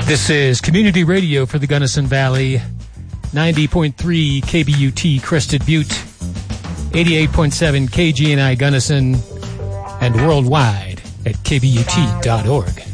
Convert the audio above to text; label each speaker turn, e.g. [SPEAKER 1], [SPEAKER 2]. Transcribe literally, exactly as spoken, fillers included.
[SPEAKER 1] This is Community Radio for the Gunnison Valley, ninety point three K B U T Crested Butte, eighty-eight point seven K G N I Gunnison, and worldwide at K B U T dot org.